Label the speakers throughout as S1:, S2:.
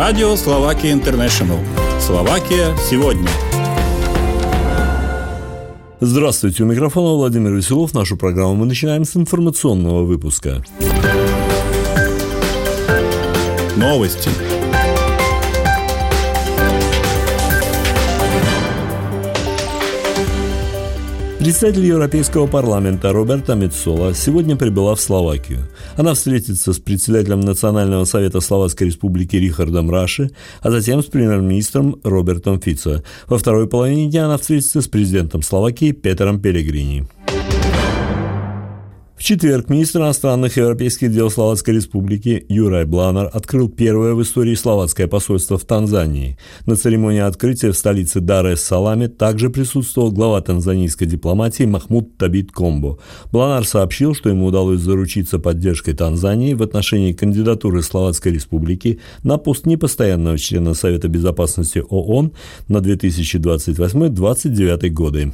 S1: Радио Словакия Интернешнл. Словакия сегодня.
S2: Здравствуйте, у микрофона Владимир Веселов. Нашу программу мы начинаем с информационного выпуска.
S1: Новости.
S2: Председатель Европейского парламента Роберта Мецола сегодня прибыла в Словакию. Она встретится с председателем Национального совета Словацкой Республики Рихардом Раши, а затем с премьер-министром Робертом Фицо. Во второй половине дня она встретится с президентом Словакии Петером Пелегрини. В четверг министр иностранных и европейских дел Словацкой Республики Юрай Бланар открыл первое в истории словацкое посольство в Танзании. На церемонии открытия в столице Дар-эс-Саламе также присутствовал глава танзанийской дипломатии Махмуд Табит Комбо. Бланар сообщил, что ему удалось заручиться поддержкой Танзании в отношении кандидатуры Словацкой Республики на пост непостоянного члена Совета Безопасности ООН на 2028-2029 годы.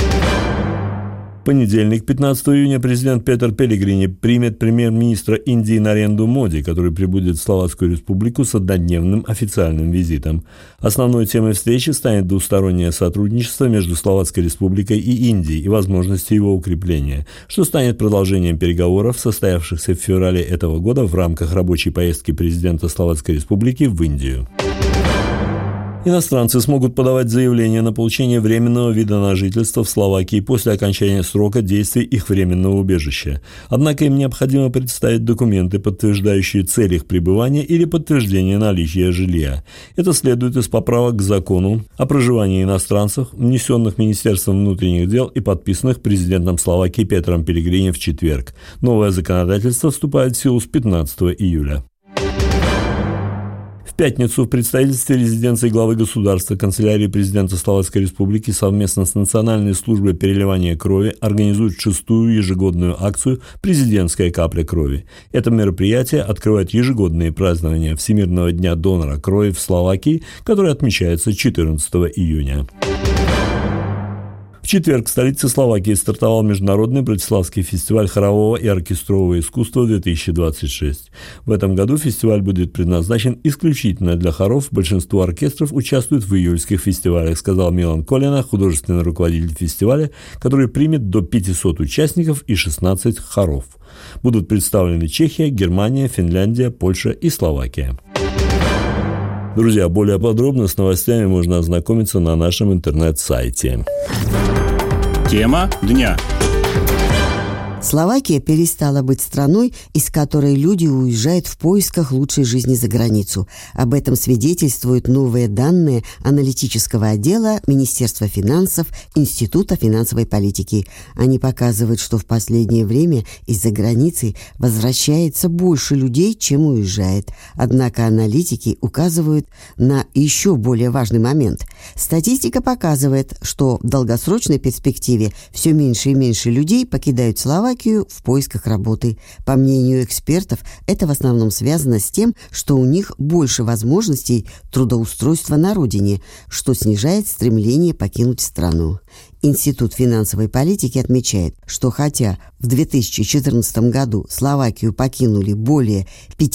S2: В понедельник, 15 июня, президент Петер Пелегрини примет премьер-министра Индии Наренду Моди, который прибудет в Словацкую Республику с однодневным официальным визитом. Основной темой встречи станет двустороннее сотрудничество между Словацкой Республикой и Индией и возможности его укрепления, что станет продолжением переговоров, состоявшихся в феврале этого года в рамках рабочей поездки президента Словацкой Республики в Индию. Иностранцы смогут подавать заявление на получение временного вида на жительство в Словакии после окончания срока действия их временного убежища. Однако им необходимо представить документы, подтверждающие цель их пребывания или подтверждение наличия жилья. Это следует из поправок к закону о проживании иностранцев, внесенных Министерством внутренних дел и подписанных президентом Словакии Петером Пелегрини в четверг. Новое законодательство вступает в силу с 15 июля. В пятницу в представительстве резиденции главы государства канцелярии президента Словацкой Республики совместно с Национальной службой переливания крови организуют 6-ю ежегодную акцию «Президентская капля крови». Это мероприятие открывает ежегодные празднования Всемирного дня донора крови в Словакии, который отмечается 14 июня. В четверг в столице Словакии стартовал Международный Братиславский фестиваль хорового и оркестрового искусства 2026. В этом году фестиваль будет предназначен исключительно для хоров, большинство оркестров участвуют в июльских фестивалях, сказал Милан Колина, художественный руководитель фестиваля, который примет до 500 участников и 16 хоров. Будут представлены Чехия, Германия, Финляндия, Польша и Словакия. Друзья, более подробно с новостями можно ознакомиться на нашем интернет-сайте.
S1: Тема дня.
S3: Словакия перестала быть страной, из которой люди уезжают в поисках лучшей жизни за границу. Об этом свидетельствуют новые данные аналитического отдела Министерства финансов Института финансовой политики. Они показывают, что в последнее время из-за границы возвращается больше людей, чем уезжает. Однако аналитики указывают на еще более важный момент. Статистика показывает, что в долгосрочной перспективе все меньше и меньше людей покидают Словакию в поисках работы. По мнению экспертов, это в основном связано с тем, что у них больше возможностей трудоустройства на родине, что снижает стремление покинуть страну. Институт финансовой политики отмечает, что хотя в 2014 году Словакию покинули более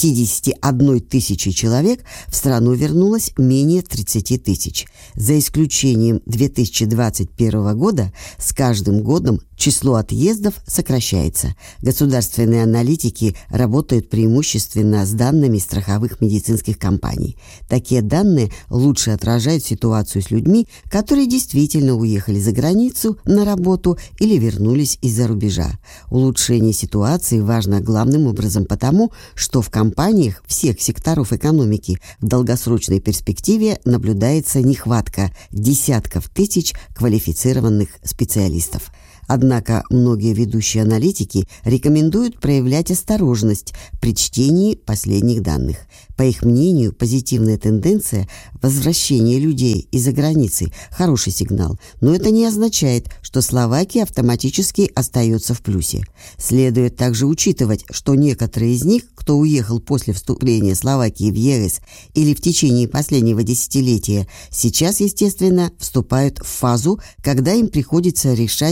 S3: 51 тысячи человек, в страну вернулось менее 30 тысяч. За исключением 2021 года, с каждым годом число отъездов сокращается. Государственные аналитики работают преимущественно с данными страховых медицинских компаний. Такие данные лучше отражают ситуацию с людьми, которые действительно уехали за границу на работу или вернулись из-за рубежа. Улучшение ситуации важно главным образом потому, что в компаниях всех секторов экономики в долгосрочной перспективе наблюдается нехватка десятков тысяч квалифицированных специалистов. Однако многие ведущие аналитики рекомендуют проявлять осторожность при чтении последних данных. По их мнению, позитивная тенденция возвращения людей из-за границы – хороший сигнал, но это не означает, что Словакия автоматически остается в плюсе. Следует также учитывать, что некоторые из них, кто уехал после вступления Словакии в ЕС или в течение последнего десятилетия, сейчас, естественно, вступают в фазу, когда им приходится решать семейные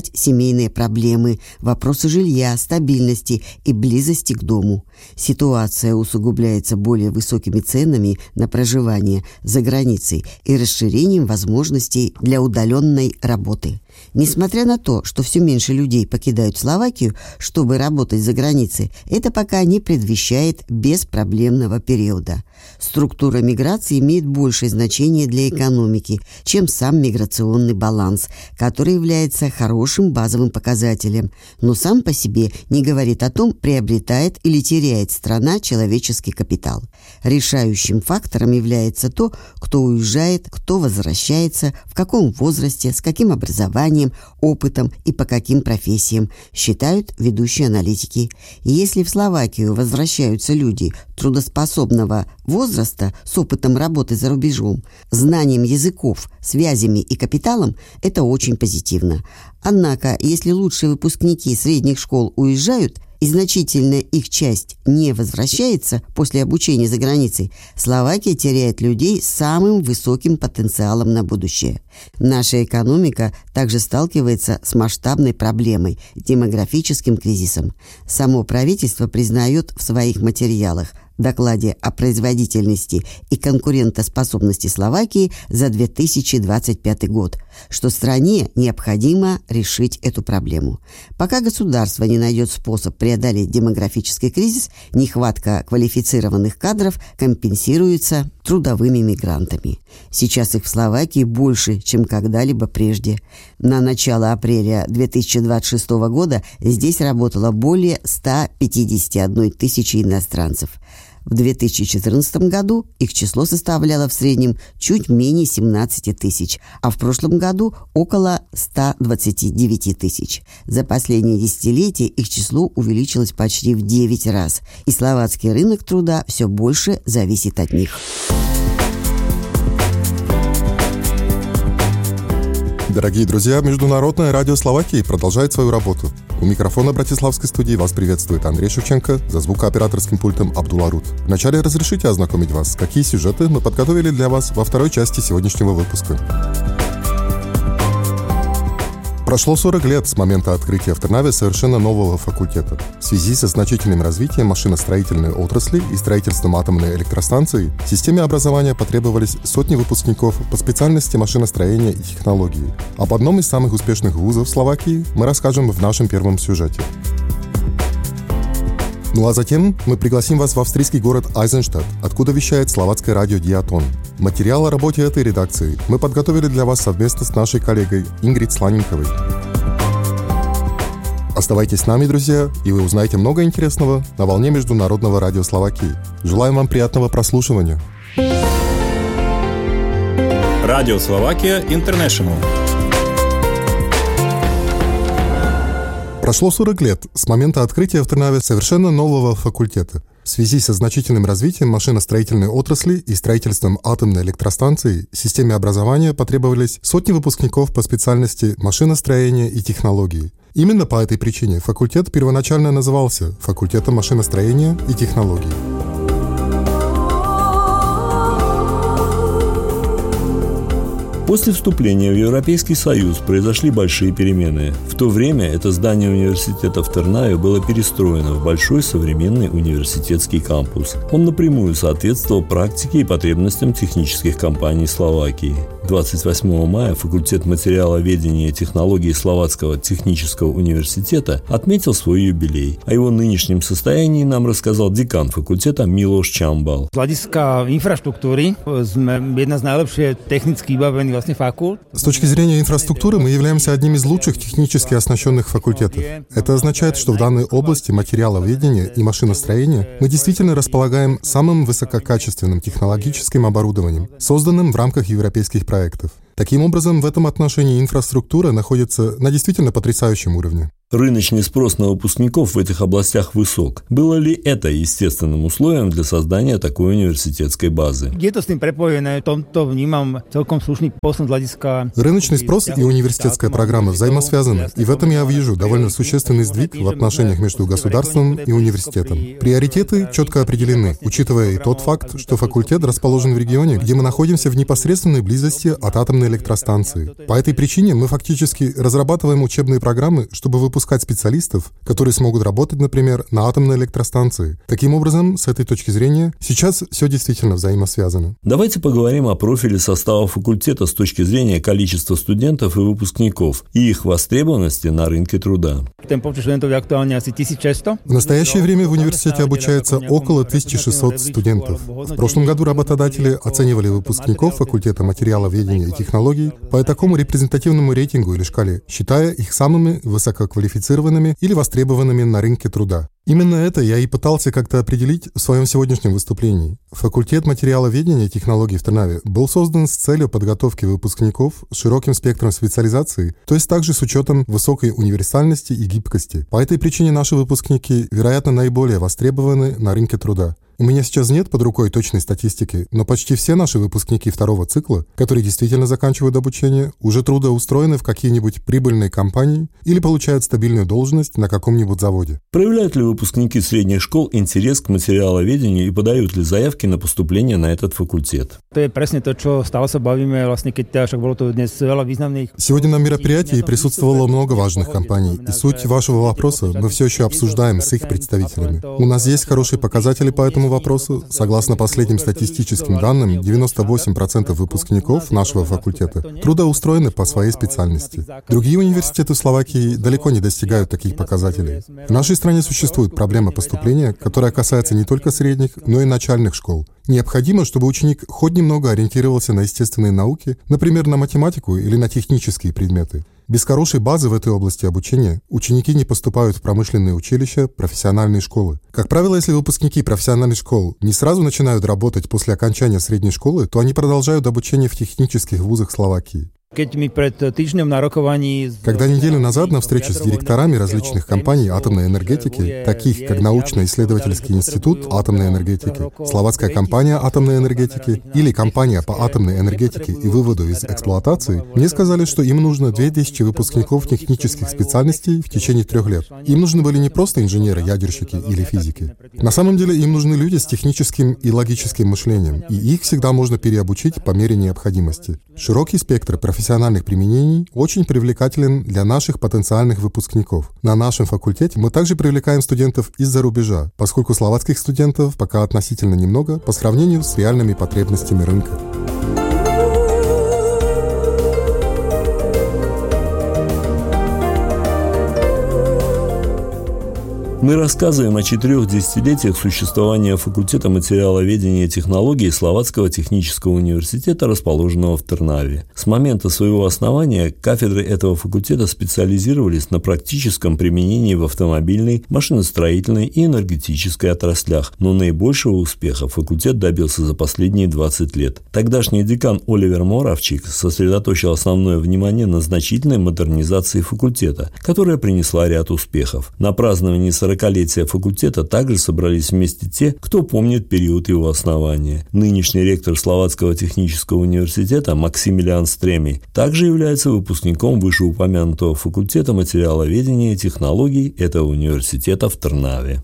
S3: семейные проблемы, вопросы жилья, стабильности и близости к дому. Ситуация усугубляется более высокими ценами на проживание за границей и расширением возможностей для удаленной работы. Несмотря на то, что все меньше людей покидают Словакию, чтобы работать за границей, это пока не предвещает беспроблемного периода. Структура миграции имеет большее значение для экономики, чем сам миграционный баланс, который является хорошим базовым показателем, но сам по себе не говорит о том, приобретает или теряет страна человеческий капитал. Решающим фактором является то, кто уезжает, кто возвращается, в каком возрасте, с каким образованием, опытом и по каким профессиям, считают ведущие аналитики. И если в Словакию возвращаются люди трудоспособного возраста с опытом работы за рубежом, знанием языков, связями и капиталом, это очень позитивно. Однако, если лучшие выпускники средних школ уезжают, и значительная их часть не возвращается после обучения за границей, Словакия теряет людей с самым высоким потенциалом на будущее. Наша экономика также сталкивается с масштабной проблемой – демографическим кризисом. Само правительство признает в своих материалах в докладе о производительности и конкурентоспособности Словакии за 2025 год, что стране необходимо решить эту проблему. Пока государство не найдет способ преодолеть демографический кризис, нехватка квалифицированных кадров компенсируется трудовыми мигрантами. Сейчас их в Словакии больше, чем когда-либо прежде. На начало апреля 2026 года здесь работало более 151 тысячи иностранцев. В 2014 году их число составляло в среднем чуть менее 17 тысяч, а в прошлом году около 129 тысяч. За последние десятилетия их число увеличилось почти в 9 раз, и словацкий рынок труда все больше зависит от них.
S4: Дорогие друзья, Международное радио Словакии продолжает свою работу. У микрофона братиславской студии вас приветствует Андрей Шевченко, за звукооператорским пультом Абдулла Рут. Вначале разрешите ознакомить вас, какие сюжеты мы подготовили для вас во второй части сегодняшнего выпуска. Прошло 40 лет с момента открытия в Трнаве совершенно нового факультета. В связи со значительным развитием машиностроительной отрасли и строительством атомной электростанции, системе образования потребовались сотни выпускников по специальности машиностроения и технологии. Об одном из самых успешных вузов Словакии мы расскажем в нашем первом сюжете. Ну а затем мы пригласим вас в австрийский город Айзенштадт, откуда вещает словацкое радио Диатон. Материал о работе этой редакции мы подготовили для вас совместно с нашей коллегой Ингрид Сланенковой. Оставайтесь с нами, друзья, и вы узнаете много интересного на волне Международного радио Словакии. Желаем вам приятного прослушивания.
S1: Радио Словакия Интернешнл.
S4: Прошло 40 лет с момента открытия в Трнаве совершенно нового факультета. В связи со значительным развитием машиностроительной отрасли и строительством атомной электростанции системе образования потребовались сотни выпускников по специальности машиностроения и технологии. Именно по этой причине факультет первоначально назывался факультетом машиностроения и технологий.
S2: После вступления в Европейский Союз произошли большие перемены. В то время это здание университета в Трнаве было перестроено в большой современный университетский кампус. Он напрямую соответствовал практике и потребностям технических компаний Словакии. 28 мая факультет материаловедения и технологий Словацкого технического университета отметил свой юбилей. О его нынешнем состоянии нам рассказал декан факультета Милош Чамбал.
S5: Z hľadiska infraštruktúry sme jedna z najlepšie technicky vybavených факультет.
S4: С точки зрения инфраструктуры мы являемся одним из лучших технически оснащенных факультетов. Это означает, что в данной области материаловедения и машиностроения мы действительно располагаем самым высококачественным технологическим оборудованием, созданным в рамках европейских проектов. Таким образом, в этом отношении инфраструктура находится на действительно потрясающем уровне.
S2: Рыночный спрос на выпускников в этих областях высок. Было ли это естественным условием для создания такой университетской базы?
S4: Рыночный спрос и университетская программа взаимосвязаны, и в этом я вижу довольно существенный сдвиг в отношениях между государством и университетом. Приоритеты четко определены, учитывая и тот факт, что факультет расположен в регионе, где мы находимся в непосредственной близости от атомной электростанции. По этой причине мы фактически разрабатываем учебные программы, чтобы выпускать специалистов, которые смогут работать, например, на атомной электростанции. Таким образом, с этой точки зрения, сейчас все действительно взаимосвязано.
S2: Давайте поговорим о профиле состава факультета с точки зрения количества студентов и выпускников и их востребованности на рынке труда.
S4: В настоящее время в университете обучается около 1600 студентов. В прошлом году работодатели оценивали выпускников факультета материаловедения и технологий по такому репрезентативному рейтингу или шкале, считая их самыми высококвалифицированными или востребованными на рынке труда. Именно это я и пытался как-то определить в своем сегодняшнем выступлении. Факультет материаловедения и технологий в Трнаве был создан с целью подготовки выпускников с широким спектром специализации, то есть также с учетом высокой универсальности и гибкости. По этой причине наши выпускники, вероятно, наиболее востребованы на рынке труда. У меня сейчас нет под рукой точной статистики, но почти все наши выпускники второго цикла, которые действительно заканчивают обучение, уже трудоустроены в какие-нибудь прибыльные компании или получают стабильную должность на каком-нибудь заводе.
S2: Проявляют ли выпускники средних школ интерес к материаловедению и подают ли заявки на поступление на этот факультет?
S4: Сегодня на мероприятии присутствовало много важных компаний, и суть вашего вопроса мы все еще обсуждаем с их представителями. У нас есть хорошие показатели по этому вопросу. Согласно последним статистическим данным, 98% выпускников нашего факультета трудоустроены по своей специальности. Другие университеты в Словакии далеко не достигают таких показателей. В нашей стране существует проблема поступления, которая касается не только средних, но и начальных школ. Необходимо, чтобы ученик хоть немного ориентировался на естественные науки, например, на математику или на технические предметы. Без хорошей базы в этой области обучения ученики не поступают в промышленные училища, профессиональные школы. Как правило, если выпускники профессиональных школ не сразу начинают работать после окончания средней школы, то они продолжают обучение в технических вузах Словакии. Когда неделю назад на встрече с директорами различных компаний атомной энергетики, таких как Научно-исследовательский институт атомной энергетики, Словацкая компания атомной энергетики или компания по атомной энергетике и выводу из эксплуатации, мне сказали, что им нужно 2000 выпускников технических специальностей в течение 3 лет. Им нужны были не просто инженеры, ядерщики или физики. На самом деле им нужны люди с техническим и логическим мышлением, и их всегда можно переобучить по мере необходимости. Широкий спектр профессиональных применений очень привлекателен для наших потенциальных выпускников. На нашем факультете мы также привлекаем студентов из-за рубежа, поскольку словацких студентов пока относительно немного по сравнению с реальными потребностями рынка.
S2: Мы рассказываем о 4 десятилетиях существования факультета материаловедения и технологий Словацкого технического университета, расположенного в Трнаве. С момента своего основания кафедры этого факультета специализировались на практическом применении в автомобильной, машиностроительной и энергетической отраслях, но наибольшего успеха факультет добился за последние 20 лет. Тогдашний декан Оливер Моравчик сосредоточил основное внимание на значительной модернизации факультета, которая принесла ряд успехов. На праздновании 40-летия факультета также собрались вместе те, кто помнит период его основания. Нынешний ректор Словацкого технического университета Максимилиан Стремий также является выпускником вышеупомянутого факультета материаловедения и технологий этого университета в Трнаве.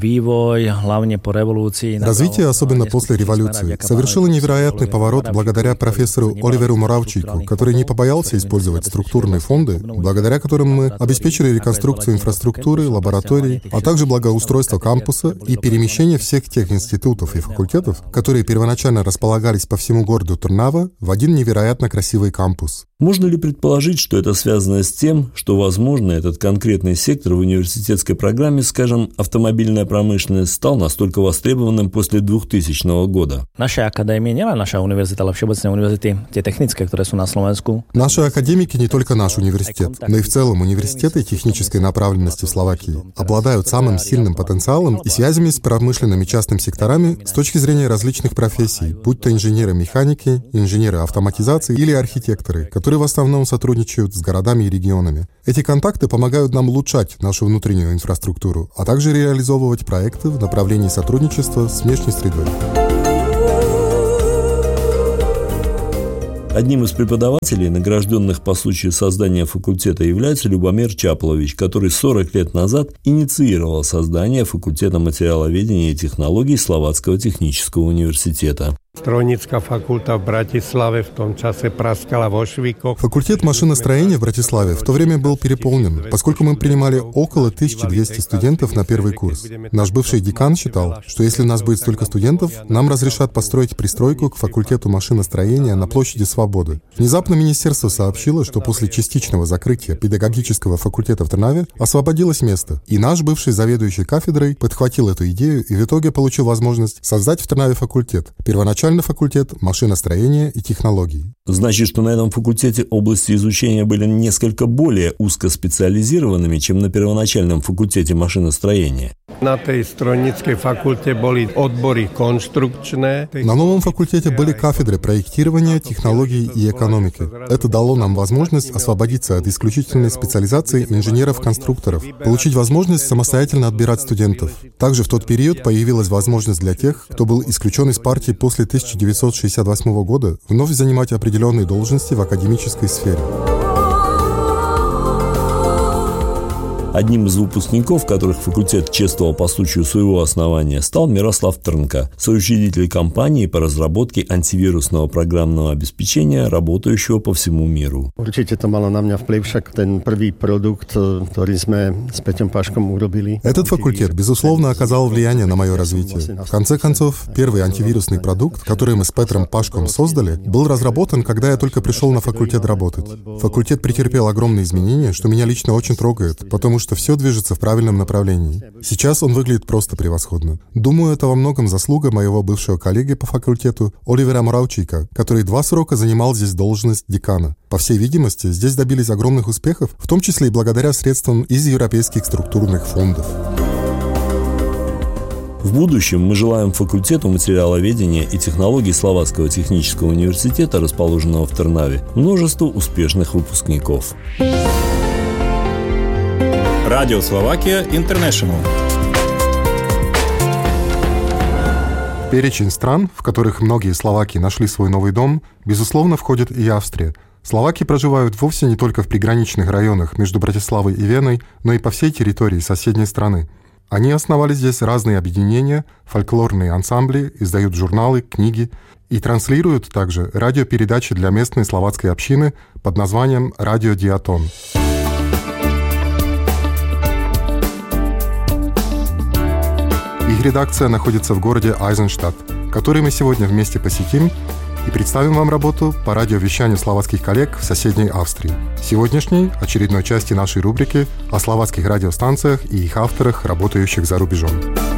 S4: Развитие, особенно после революции, совершило невероятный поворот благодаря профессору Оливеру Моравчику, который не побоялся использовать структурные фонды, благодаря которым мы обеспечили реконструкцию инфраструктуры, лабораторий, а также благоустройство кампуса и перемещение всех тех институтов и факультетов, которые первоначально располагались по всему городу Трнава, в один невероятно красивый кампус.
S2: Можно ли предположить, что это связано с тем, что, возможно, этот конкретный сектор в университетской программе, скажем, автомобильная промышленность, стал настолько востребованным после 2000 года?
S6: Наша академия, не наша университет, а всеобщие университеты, те технические, которые есть на Словensku.
S4: Наши академики не только наш университет, но и в целом университеты технической направленности в Словакии обладают обладают самым сильным потенциалом и связями с промышленными частными секторами с точки зрения различных профессий, будь то инженеры-механики, инженеры автоматизации или архитекторы, которые в основном сотрудничают с городами и регионами. Эти контакты помогают нам улучшать нашу внутреннюю инфраструктуру, а также реализовывать проекты в направлении сотрудничества с внешней средой.
S2: Одним из преподавателей, награжденных по случаю создания факультета, является Любомир Чаплович, который 40 лет назад инициировал создание факультета материаловедения и технологий Словацкого технического университета.
S7: Strojnícka fakulta v Bratislave v tom čase praskala vo švíkoch.
S4: Факультет машиностроения в Братиславе в то время был переполнен, поскольку мы принимали около 1200 студентов на первый курс. Наш бывший декан считал, что если у нас будет столько студентов, нам разрешат построить пристройку к факультету машиностроения на площади Свободы. Внезапно министерство сообщило, что после частичного закрытия педагогического факультета в Трнаве освободилось место, и наш бывший заведующий кафедрой подхватил эту идею и в итоге получил возможность создать в Трнаве факультет. Первоначально факультет машиностроения и технологий.
S2: Значит, что на этом факультете области изучения были несколько более узкоспециализированными, чем на первоначальном факультете машиностроения.
S7: На tej strojníckej fakulte boli odbory konštrukčné.
S4: На новом факультете были кафедры проектирования, технологий и экономики. Это дало нам возможность освободиться от исключительной специализации инженеров-конструкторов, получить возможность самостоятельно отбирать студентов. Также в тот период появилась возможность для тех, кто был исключен из партии после 1968 года, вновь занимать определенные должности в академической сфере.
S2: Одним из выпускников, которых факультет чествовал по случаю своего основания, стал Мирослав Трнка, соучредитель компании по разработке антивирусного программного обеспечения, работающего по всему миру.
S8: Určite to malo na mňa vplyv, však ten prvý produkt, ktorý sme s Peťom Paškom urobili.
S4: Этот факультет, безусловно, оказал влияние на мое развитие. В конце концов, первый антивирусный продукт, который мы с Петром Пашком создали, был разработан, когда я только пришел на факультет работать. Факультет претерпел огромные изменения, что меня лично очень трогает, потому что все движется в правильном направлении. Сейчас он выглядит просто превосходно. Думаю, это во многом заслуга моего бывшего коллеги по факультету Оливера Моравчика, который 2 срока занимал здесь должность декана. По всей видимости, здесь добились огромных успехов, в том числе и благодаря средствам из европейских структурных фондов.
S2: В будущем мы желаем факультету материаловедения и технологий Словацкого технического университета, расположенного в Трнаве, множество успешных выпускников.
S1: Радио Словакия Интернешнл.
S4: В перечень стран, в которых многие словаки нашли свой новый дом, безусловно, входит и Австрия. Словаки проживают вовсе не только в приграничных районах между Братиславой и Веной, но и по всей территории соседней страны. Они основали здесь разные объединения, фольклорные ансамбли, издают журналы, книги и транслируют также радиопередачи для местной словацкой общины под названием «Радио Диатон». Их редакция находится в городе Айзенштадт, который мы сегодня вместе посетим и представим вам работу по радиовещанию словацких коллег в соседней Австрии. Сегодняшней очередной части нашей рубрики о словацких радиостанциях и их авторах, работающих за рубежом.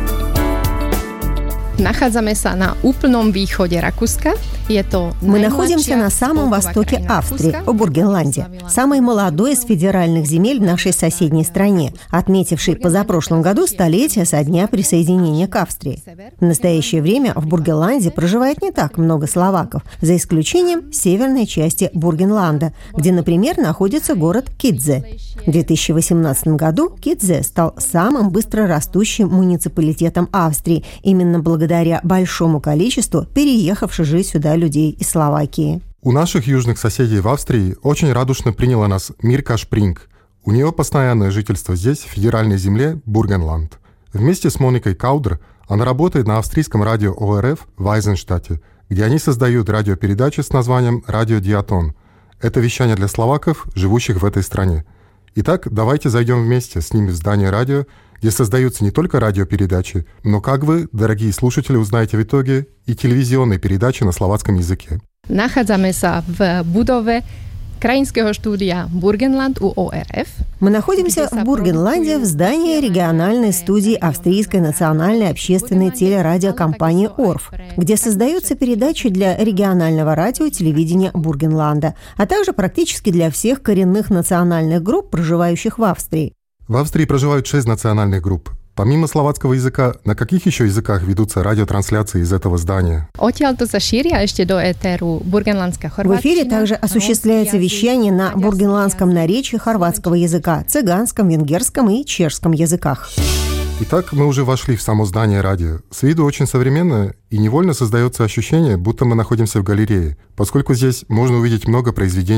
S9: Nachádzame sa na úplnom východe Rakúska.
S10: Мы находимся на самом востоке Австрии, в Бургенланде, самой молодой из федеральных земель в нашей соседней стране, отметившей позапрошлом году столетие со дня присоединения к Австрии. В настоящее время в Бургенланде проживает не так много словаков, за исключением северной части Бургенланда, где, например, находится город Кидзе. В 2018 году Кидзе стал самым быстрорастущим муниципалитетом Австрии, именно благодаря большому количеству переехавших жить сюда людей из Словакии.
S4: У наших южных соседей в Австрии очень радушно приняла нас Мирка Шпринг. У нее постоянное жительство здесь, в федеральной земле Бургенланд. Вместе с Моникой Каудр она работает на австрийском радио ОРФ в Айзенштадте, где они создают радиопередачи с названием «Радио Диатон». Это вещание для словаков, живущих в этой стране. Итак, давайте зайдем вместе с ними в здание радио, где создаются не только радиопередачи, но, как вы, дорогие слушатели, узнаете в итоге и телевизионные передачи на словацком языке.
S9: Nachádzame sa v budove Krajinského štúdia Burgenland у ОРФ.
S10: Мы находимся в Бургенланде в здании региональной студии Австрийской национальной общественной телерадиокомпании ОРФ, где создаются передачи для регионального радио и телевидения Бургенланда, а также практически для всех коренных национальных групп, проживающих в Австрии.
S4: В Австрии проживают 6 национальных групп. Помимо словацкого языка, на каких еще языках ведутся радиотрансляции из этого здания?
S9: В
S10: эфире также осуществляется вещание на бургенландском наречии хорватского языка, цыганском, венгерском и чешском языках.
S4: Итак, мы уже вошли в само здание радио. С виду очень современное, и невольно создается ощущение, будто мы находимся в галерее, поскольку здесь можно увидеть много произведений